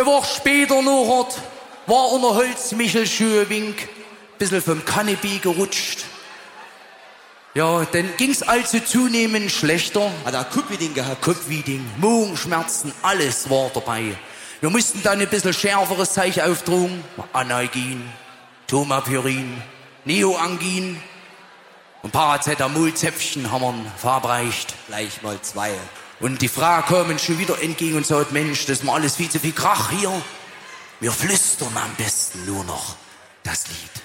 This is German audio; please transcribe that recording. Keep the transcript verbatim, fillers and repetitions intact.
Eine Woche später noch war unter Holzmichelschuhwink, bisschen vom Kanapee gerutscht. Ja, dann ging's also zunehmend schlechter. Hat er Kupfiding gehabt? Kopfwieding, Magenschmerzen, alles war dabei. Wir mussten dann ein bisschen schärferes Zeichen aufdrucken. Analgin, Thomapyrin, Neoangin und Paracetamolzäpfchen haben wir verabreicht. Gleich mal zwei. Und die Frau kam uns schon wieder entgegen und sagt, Mensch, das ist mir alles viel zu viel Krach hier. Wir flüstern am besten nur noch das Lied.